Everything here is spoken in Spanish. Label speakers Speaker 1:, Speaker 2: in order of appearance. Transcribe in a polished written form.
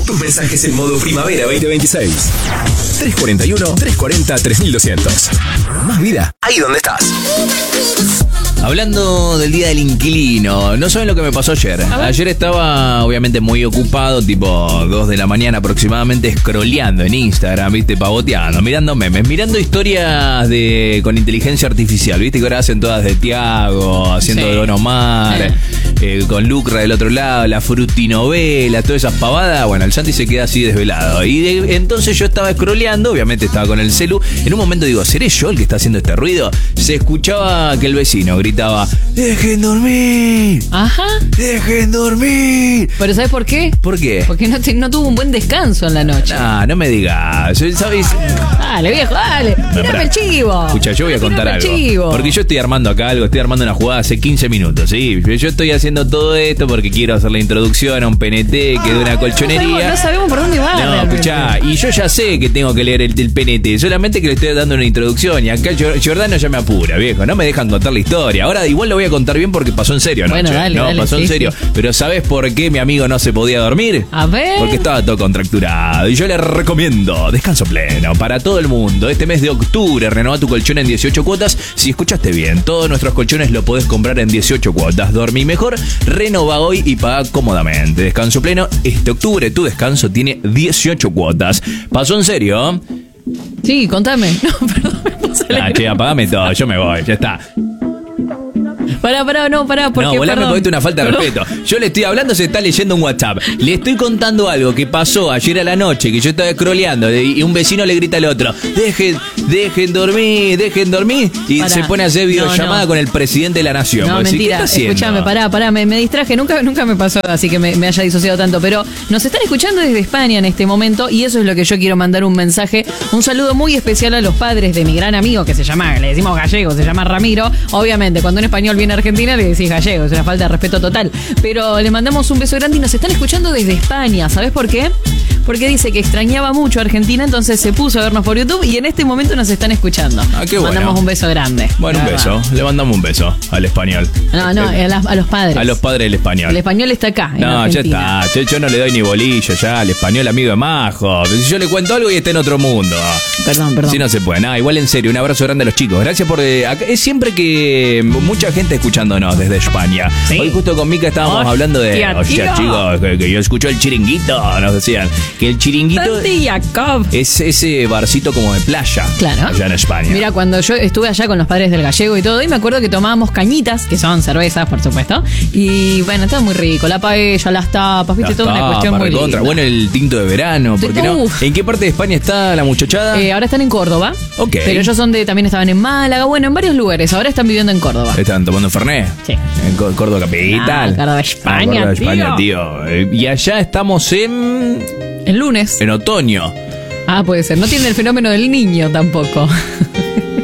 Speaker 1: tus mensajes en modo primavera 2026. 341-340-3200. Más vida ahí donde estás.
Speaker 2: Hablando del día del inquilino, no saben lo que me pasó ayer. Ayer estaba obviamente muy ocupado, tipo 2 de la mañana aproximadamente, scrolleando en Instagram, viste, pavoteando, mirando memes, mirando historias con inteligencia artificial, viste, que ahora hacen todas de Tiago, haciendo de Don Omar, con Lucra del otro lado, la frutinovela, todas esas pavadas. Bueno, el Santi se queda así desvelado. Y entonces yo estaba scrolleando, obviamente estaba con el celu. En un momento digo, ¿seré yo el que está haciendo este ruido? Se escuchaba que el vecino gritaba: ¡dejen dormir!
Speaker 3: Ajá.
Speaker 2: ¡Dejen dormir!
Speaker 3: ¿Pero sabes por qué?
Speaker 2: ¿Por qué?
Speaker 3: Porque no tuvo un buen descanso en la noche.
Speaker 2: No me digas. ¿Sabes?
Speaker 3: Dale, viejo, dale. Tirame el chivo.
Speaker 2: Escucha, yo voy a contar algo.
Speaker 3: Chivo.
Speaker 2: Porque yo estoy armando acá algo, estoy armando una jugada hace 15 minutos, ¿sí? Yo estoy haciendo todo esto porque quiero hacer la introducción a un PNT que de una colchonería.
Speaker 3: No sabemos por dónde va.
Speaker 2: No, escuchá, y yo ya sé que tengo que leer el PNT, solamente que le estoy dando una introducción y acá Giordano ya me apura, viejo, no me dejan contar la historia. Ahora igual lo voy a contar bien porque pasó en serio anoche.
Speaker 3: Bueno, dale,
Speaker 2: pasó en serio. Sí. Pero ¿sabés por qué mi amigo no se podía dormir?
Speaker 3: A ver.
Speaker 2: Porque estaba todo contracturado. Y yo le recomiendo descanso pleno para todo el mundo. Este mes de octubre renová tu colchón en 18 cuotas. Si escuchaste bien, todos nuestros colchones lo podés comprar en 18 cuotas. Dormí mejor, renova hoy y paga cómodamente. Descanso pleno, este octubre tu descanso tiene 18 cuotas. ¿Pasó en serio?
Speaker 3: Sí, contame. No, perdón.
Speaker 2: Che, apagame todo, yo me voy, ya está.
Speaker 3: Pará, porque...
Speaker 2: No, volame porque es una falta de respeto. Yo le estoy hablando, se está leyendo un WhatsApp. Le estoy contando algo que pasó ayer a la noche, que yo estaba scrolleando y un vecino le grita al otro: dejen dormir. Y se pone a hacer videollamada con el presidente de la nación.
Speaker 3: No, mentira, escuchame, pará, me distraje, nunca me pasó así que me haya disociado tanto, pero nos están escuchando desde España en este momento y eso es lo que yo quiero mandar un mensaje, un saludo muy especial a los padres de mi gran amigo que se llama, le decimos gallego, se llama Ramiro. Obviamente, cuando un español viene a Argentina le decís gallego, es una falta de respeto total, pero le mandamos un beso grande y nos están escuchando desde España. ¿Sabés por qué? Porque dice que extrañaba mucho a Argentina, entonces se puso a vernos por YouTube y en este momento nos están escuchando.
Speaker 2: Qué bueno.
Speaker 3: Mandamos un beso grande.
Speaker 2: Bueno, un beso. Le mandamos un beso al español.
Speaker 3: No, a los padres.
Speaker 2: A los padres del español.
Speaker 3: El español está acá.
Speaker 2: No, ya está. Yo no le doy ni bolillo ya al español, amigo de Majo. Si yo le cuento algo y está en otro mundo.
Speaker 3: Perdón.
Speaker 2: Si no se puede. Igual en serio, un abrazo grande a los chicos. Gracias por... es siempre que mucha gente escuchándonos desde España. Sí. Hoy justo con Mica estábamos hablando de... Oye, chicos, que yo escucho el chiringuito. Nos decían que el chiringuito es ese barcito como de playa.
Speaker 3: Claro.
Speaker 2: Allá en España.
Speaker 3: Mira, cuando yo estuve allá con los padres del gallego y todo, y me acuerdo que tomábamos cañitas, que son cervezas, por supuesto. Y bueno, estaba muy rico. La paella, las tapas, viste, toda una cuestión muy linda.
Speaker 2: Bueno, el tinto de verano, ¿por qué no? ¿En qué parte de España está la muchachada?
Speaker 3: Ahora están en Córdoba.
Speaker 2: Ok.
Speaker 3: Pero ellos también estaban en Málaga, bueno, en varios lugares. Ahora están viviendo en Córdoba.
Speaker 2: ¿Están tomando Fernet?
Speaker 3: Sí.
Speaker 2: En Córdoba capital.
Speaker 3: Córdoba, España,
Speaker 2: Córdoba, España, tío. Y allá estamos
Speaker 3: el lunes.
Speaker 2: En otoño.
Speaker 3: Puede ser. No tiene el fenómeno del niño tampoco.